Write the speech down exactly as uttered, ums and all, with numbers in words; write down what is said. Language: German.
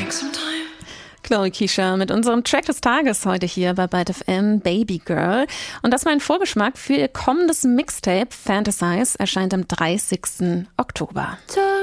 Chloe Keisha mit unserem Track des Tages heute hier bei Byte F M, Baby Girl. Und das war ein Vorgeschmack für ihr kommendes Mixtape Fantasize, erscheint am dreißigsten Oktober.